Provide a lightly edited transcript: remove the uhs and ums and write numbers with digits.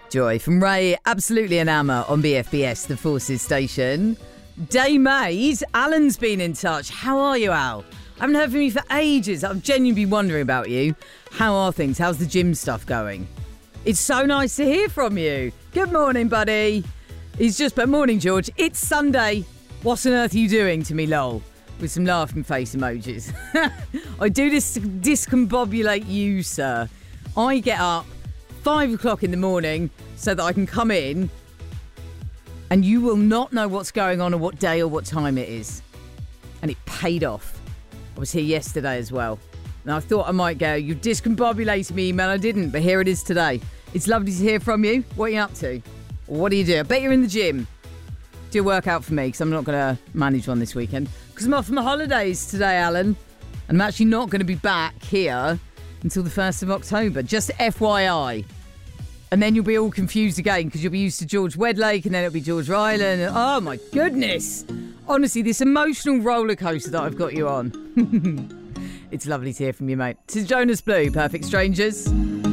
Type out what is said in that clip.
Joy from Ray, absolutely an Amma on BFBS, the Forces station. Day Maid, Alan's been in touch. How are you, Al? I haven't heard from you for ages. I've genuinely been wondering about you. How are things? How's the gym stuff going? It's so nice to hear from you. Good morning, buddy. He's just put, morning, George. It's Sunday. What on earth are you doing to me, lol? With some laughing face emojis. I do this to discombobulate you, sir. I get up 5 o'clock in the morning so that I can come in and you will not know what's going on or what day or what time it is. And it paid off. I was here yesterday as well. And I thought I might go, you discombobulated me, man. I didn't, but here it is today. It's lovely to hear from you. What are you up to? What do you do? I bet you're in the gym. Do a workout for me because I'm not going to manage one this weekend. Because I'm off for my holidays today, Alan. And I'm actually not going to be back here until the 1st of October. Just FYI. And then you'll be all confused again because you'll be used to George Wedlake and then it'll be George Ryland. And, oh, my goodness. Honestly, this emotional roller coaster that I've got you on. It's lovely to hear from you, mate. This is Jonas Blue, Perfect Strangers.